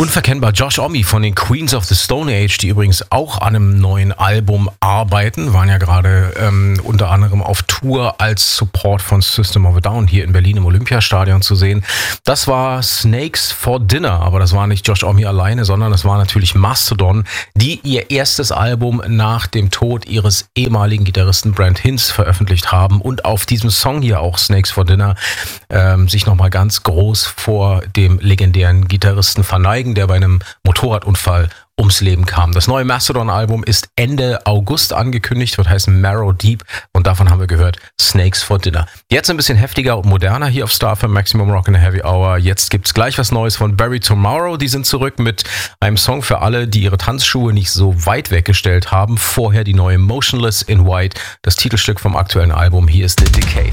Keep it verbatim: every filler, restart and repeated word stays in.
Unverkennbar Josh Homme von den Queens of the Stone Age, die übrigens auch an einem neuen Album arbeiten, waren ja gerade ähm, unter anderem auf Tour als Support von System of a Down hier in Berlin im Olympiastadion zu sehen. Das war Snakes for Dinner, aber das war nicht Josh Homme alleine, sondern das war natürlich Mastodon, die ihr erstes Album nach dem Tod ihres ehemaligen Gitarristen Brent Hinds veröffentlicht haben und auf diesem Song hier auch Snakes for Dinner ähm, sich nochmal ganz groß vor dem legendären Gitarristen verneigen, der bei einem Motorradunfall ums Leben kam. Das neue Mastodon-Album ist Ende August angekündigt, wird heißen Marrow Deep und davon haben wir gehört Snakes for Dinner. Jetzt ein bisschen heftiger und moderner hier auf Star F M Maximum Rock in the Heavy Hour. Jetzt gibt's gleich was Neues von Bury Tomorrow. Die sind zurück mit einem Song für alle, die ihre Tanzschuhe nicht so weit weggestellt haben. Vorher die neue Motionless in White, das Titelstück vom aktuellen Album. Hier ist The Decay.